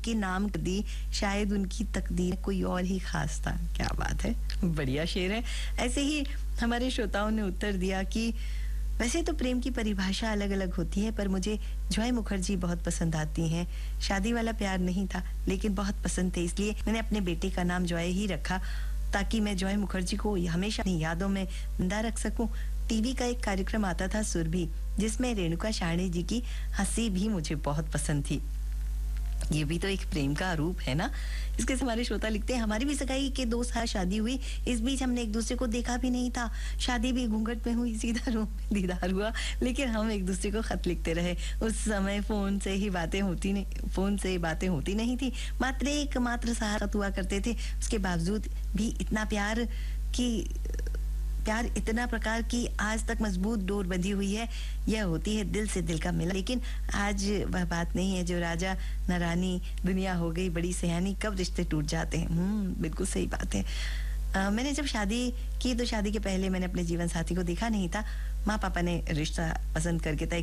उनके नाम कर दी, शायद उनकी तकदीर कोई और ही खास था। क्या बात है, बढ़िया शेर है। ऐसे ही हमारे श्रोताओं ने उत्तर दिया कि वैसे तो प्रेम की परिभाषा अलग-अलग होती है, पर मुझे जॉय मुखर्जी बहुत पसंद आती हैं। शादी वाला प्यार नहीं था, लेकिन बहुत पसंद थे, इसलिए मैंने अपने बेटे का नाम जॉय ही रखा, ताकि मैं जॉय मुखर्जी को हमेशा अपनी यादों में जिंदा रख सकूं। टीवी का एक कार्यक्रम आता था सुरभि, जिसमें रेणुका शाहणे जी की हंसी भी मुझे बहुत पसंद थी। ये भी तो एक प्रेम का रूप है ना। इसके से हमारे श्रोता लिखते हैं, हमारी भी सगाई के 2 साल शादी हुई, इस बीच हमने एक दूसरे को देखा भी नहीं था। शादी भी घूंघट में हुई, सीधा रूम में दीदार हुआ, लेकिन हम एक दूसरे को खत लिखते रहे। उस समय फोन से बातें होती नहीं थी, मात्र सहारा हुआ करते थे। उसके बावजूद भी प्यार इतना प्रकार की आज तक मजबूत डोर बंधी हुई है। यह होती है दिल से दिल का मिलन। लेकिन आज वह बात नहीं है जो राजा न रानी, दुनिया हो गई बड़ी सयानी, कब रिश्ते टूट जाते हैं। बिल्कुल सही बात है। मैंने जब शादी की तो शादी के पहले मैंने अपने जीवन साथी को देखा नहीं था। माँ पापा ने रिश्ता पसंद करके तय